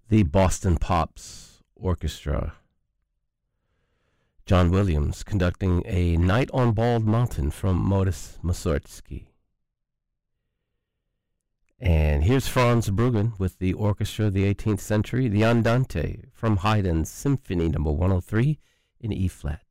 the Boston Pops Orchestra. John Williams conducting A Night on Bald Mountain from Modest Mussorgsky. And here's Franz Bruggen with the Orchestra of the 18th Century, the Andante from Haydn's Symphony No. 103 in E-flat.